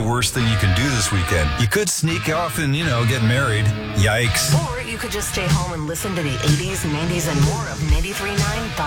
worst thing you can do this weekend. You could sneak off and, get married. Yikes. Or you could just stay home and listen to the 80s, 90s, and more of 93.9 The